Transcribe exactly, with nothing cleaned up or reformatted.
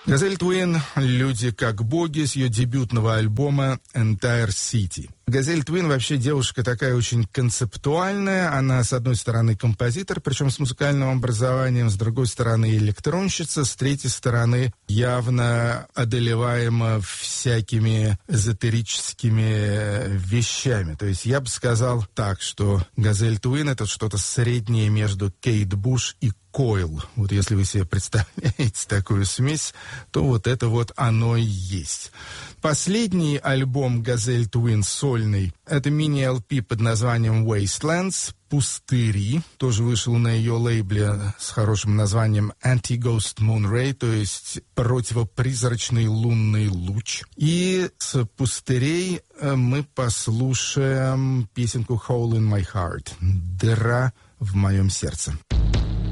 Газель Твин «Люди как боги» с ее дебютного альбома «Entire City». Газель Твин вообще девушка такая очень концептуальная. Она, с одной стороны, композитор, причем с музыкальным образованием, с другой стороны, электронщица, с третьей стороны, явно одолеваема всякими эзотерическими вещами. То есть я бы сказал так, что Газель Твин — это что-то среднее между Кейт Буш и Койл. Вот если вы себе представляете такую смесь, то вот это вот оно и есть. Последний альбом Газель Твин сольный — это мини-эл пи под названием Wastelands, «Пустыри». Тоже вышел на ее лейбле с хорошим названием Anti-Ghost Moon Ray, то есть противопризрачный лунный луч. И с «Пустырей» мы послушаем песенку Hole in My Heart, «Дыра в моем сердце».